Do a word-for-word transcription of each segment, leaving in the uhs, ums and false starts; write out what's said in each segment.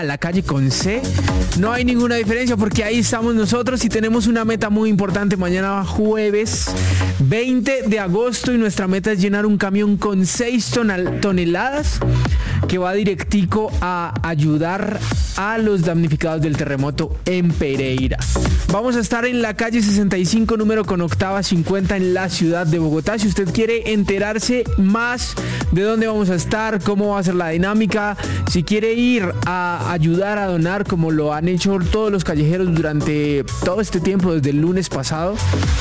la calle con C. No hay ninguna diferencia porque ahí estamos nosotros y tenemos una meta muy importante mañana jueves veinte de agosto y nuestra meta es llenar un camión con seis toneladas que va directico a ayudar a los damnificados del terremoto en Pereira. Vamos a estar en la calle sesenta y cinco, número con octava cincuenta en la ciudad de Bogotá. Si usted quiere enterarse más de dónde vamos a estar, cómo va a ser la dinámica, si quiere ir a ayudar a donar como lo han hecho todos los callejeros durante todo este tiempo, desde el lunes pasado,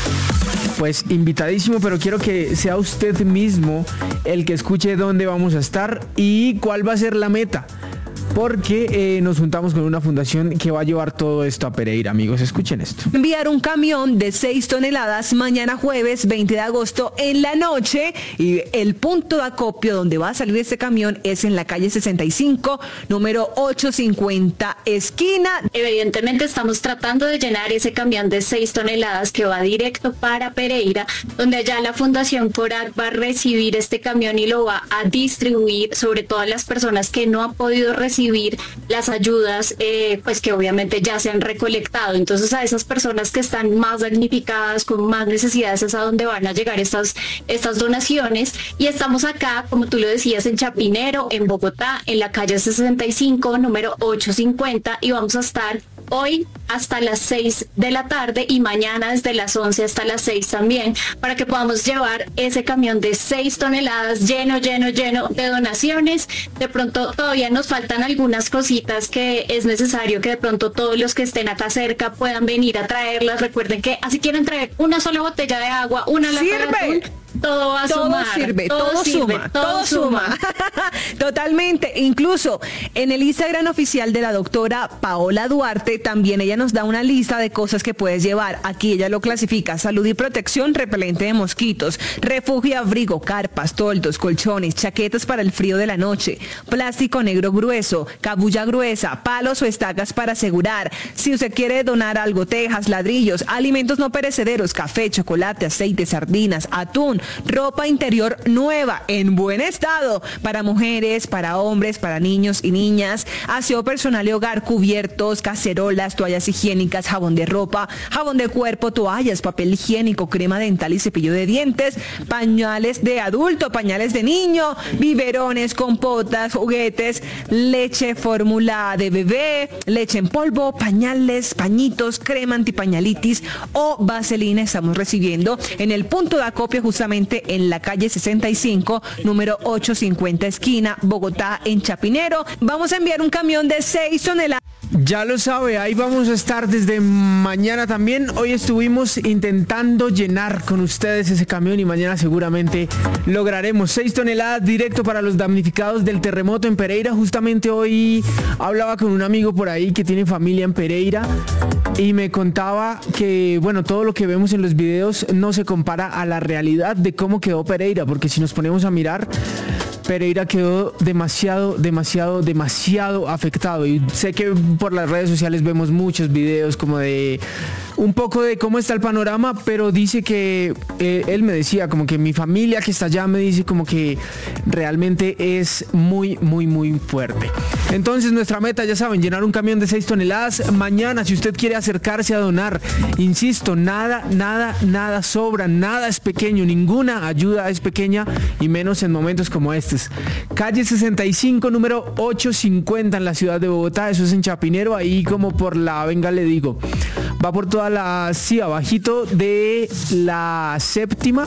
pues invitadísimo, pero quiero que sea usted mismo el que escuche dónde vamos a estar y cuál va a ser la meta. Porque eh, nos juntamos con una fundación que va a llevar todo esto a Pereira, amigos. Escuchen esto. Enviar un camión de seis toneladas mañana jueves veinte de agosto en la noche. Y el punto de acopio donde va a salir este camión es en la calle sesenta y cinco, número ochocientos cincuenta, esquina. Evidentemente estamos tratando de llenar ese camión de seis toneladas que va directo para Pereira, donde allá la Fundación Coral va a recibir este camión y lo va a distribuir sobre todas las personas que no han podido recibir las ayudas, eh, pues que obviamente ya se han recolectado. Entonces a esas personas que están más damnificadas, con más necesidades, es a donde van a llegar estas, estas donaciones. Y estamos acá, como tú lo decías, en Chapinero, en Bogotá, en la calle sesenta y cinco, número ochocientos cincuenta, y vamos a estar hoy hasta las seis de la tarde y mañana desde las once hasta las seis también, para que podamos llevar ese camión de seis toneladas lleno, lleno, lleno de donaciones. De pronto todavía nos faltan algunas cositas que es necesario que de pronto todos los que estén acá cerca puedan venir a traerlas. Recuerden que así quieren traer una sola botella de agua, una lata de atún, todo va a todo sumar, sirve, todo, todo sirve, suma, todo, todo suma. suma. Totalmente. Incluso en el Instagram oficial de la doctora Paola Duarte, también ella nos da una lista de cosas que puedes llevar. Aquí ella lo clasifica: salud y protección, repelente de mosquitos, refugio y abrigo, carpas, toldos, colchones, chaquetas para el frío de la noche, plástico negro grueso, cabulla gruesa, palos o estacas para asegurar. Si usted quiere donar algo, tejas, ladrillos, alimentos no perecederos, café, chocolate, aceite, sardinas, atún, ropa interior nueva, en buen estado, para mujeres, para hombres, para niños y niñas, aseo personal y hogar, cubiertos, cacerolas, toallas higiénicas, jabón de ropa, jabón de cuerpo, toallas, papel higiénico, crema dental y cepillo de dientes, pañales de adulto, pañales de niño, biberones, compotas, juguetes, leche fórmula de bebé, leche en polvo, pañales, pañitos, crema antipañalitis o vaselina. Estamos recibiendo en el punto de acopio justamente en la calle sesenta y cinco, número ochocientos cincuenta, esquina Bogotá, en Chapinero. Vamos a enviar un camión de seis toneladas. Ya lo sabe, ahí vamos a estar desde mañana también. Hoy estuvimos intentando llenar con ustedes ese camión y mañana seguramente lograremos seis toneladas directo para los damnificados del terremoto en Pereira. Justamente hoy hablaba con un amigo por ahí que tiene familia en Pereira y me contaba que, bueno, todo lo que vemos en los videos no se compara a la realidad de cómo quedó Pereira, porque si nos ponemos a mirar, Pereira quedó demasiado, demasiado, demasiado afectado. Y sé que por las redes sociales vemos muchos videos como de un poco de cómo está el panorama, pero dice que, eh, él me decía como que mi familia que está allá me dice como que realmente es muy, muy, muy fuerte. Entonces nuestra meta, ya saben, llenar un camión de seis toneladas. Mañana, si usted quiere acercarse a donar, insisto, nada, nada, nada sobra, nada es pequeño, ninguna ayuda es pequeña y menos en momentos como estos. Calle sesenta y cinco, número ochocientos cincuenta en la ciudad de Bogotá, eso es en Chapinero, ahí como por la, venga le digo, va por toda la, sí, abajito de la séptima,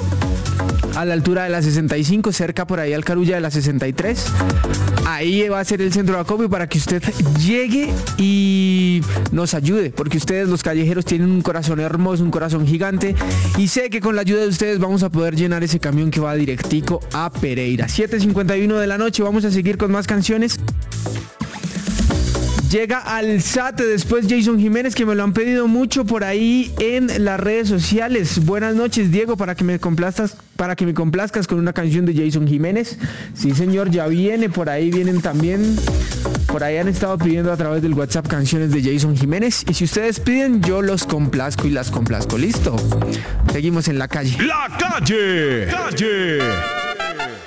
a la altura de la sesenta y cinco, cerca por ahí al Carulla de la sesenta y tres. Ahí va a ser el centro de acopio para que usted llegue y nos ayude, porque ustedes los callejeros tienen un corazón hermoso, un corazón gigante, y sé que con la ayuda de ustedes vamos a poder llenar ese camión que va directico a Pereira. siete cincuenta y uno de la noche, vamos a seguir con más canciones. Llega Alzate después Jason Jiménez, que me lo han pedido mucho por ahí en las redes sociales. Buenas noches, Diego, para que me complazcas, para que me complazcas con una canción de Jason Jiménez. Sí, señor, ya viene, por ahí vienen también. Por ahí han estado pidiendo a través del WhatsApp canciones de Jason Jiménez. Y si ustedes piden, yo los complazco y las complazco. ¿Listo? Seguimos en la calle. La calle. Calle.